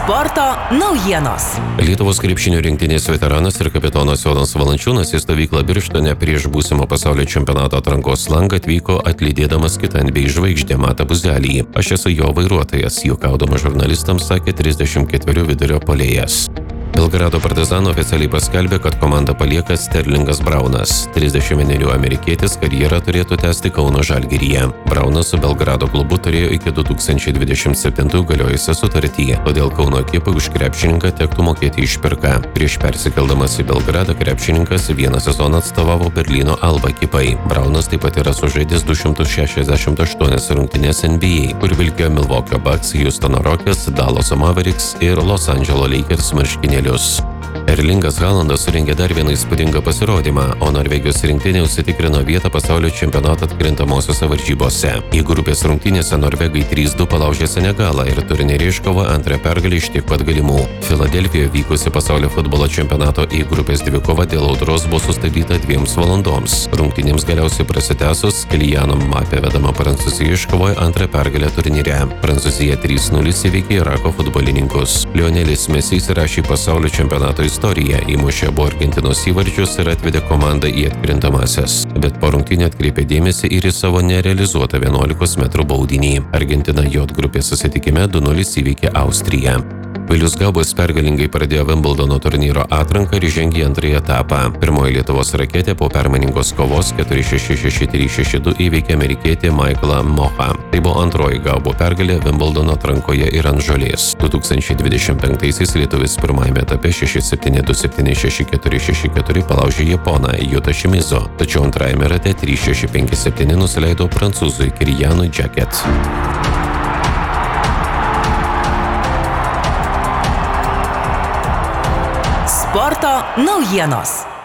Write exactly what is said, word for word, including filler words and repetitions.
Sporto naujienos. Lietuvos krepšinio rinktinės veteranas ir kapitonas Jonas Valančiūnas į stovyklą Birštone prieš būsimo pasaulio čempionato atrankos langą atvyko atlydėdamas kitą N B A žvaigždę Matą Buzelį. Aš esu jo vairuotojas, juokaudamas žurnalistams sakė trisdešimt ketverių vidurio puolėjas. Belgrado Partizan oficialiai paskelbė, kad komandą palieka Sterlingas Braunas. trisdešimt vienerių amerikietis karjerą turėtų tęsti Kauno Žalgiryje. Braunas su Belgrado klubu turėjo iki du tūkstančiai dvidešimt septintųjų galiojusią sutartį, todėl Kauno ekipai už krepšininką tektų mokėti išpirką. Prieš persikeldamas į Belgradą krepšininkas vieną sezoną atstovavo Berlyno Alba ekipai. Braunas taip pat yra sužaidęs du šimtus šešiasdešimt aštuonias rungtynes N B A, kur vilkėjo Milwaukee Bucks, Houstono Rockets, Dallaso Mavericks ir Los Angeles Lakers marškinėlius. Erlingas Haalandas surengė dar vieną įspūdingą pasirodymą, o Norvegijos rinktinė užsitikrino vietą pasaulio čempionato atkrintamosiose varžybose. Į grupės rungtynėse norvegai trys du palaužė Senegalą ir turnyrį iškovojo antrą pergalę iš tiek pat galimų. Filadelfijoje vykusi pasaulio futbolo čempionato į grupės dvikova dėl audros buvo sustabdyta dviems valandoms. Rungtynėms galiausiai prasitęsus, Kyliano Mbappé vedama Prancūzija iškovojo antrą pergalę turnyre. Prancūzija trys nulis įveikė Irako futbolininkus. Lionelis Messi įsirašė į pasaulio čempionato istoriją, įmušė abu Argentinos įvarčius ir atvedė komandą į atkrintamąsias. Bet po rungtynių atkreipė dėmesį ir į savo nerealizuotą vienuolikos metrų baudinį. Argentina J grupės susitikime du nulis įveikė Austriją. Vilius Gaubas pergalingai pradėjo Wimbledono turnyro atranką ir žengė į antrąjį etapą. Pirmoji Lietuvos raketė po permainingos kovos keturi šeši šeši trys šeši du įveikė amerikietį Michaelą Mochą. Tai buvo antroji Gaubo pergalė Wimbledono atrankoje ir ant žolės. du tūkstančiai dvidešimt penktaisiais lietuvis pirmajame etape šeši septyni du septyni šeši keturi šeši keturi palaužė Japoną Jutą Shimizu, tačiau antrajame rate trys šeši penki septyni nusileido prancūzui Kylianui Jacquet. Sporto naujienos.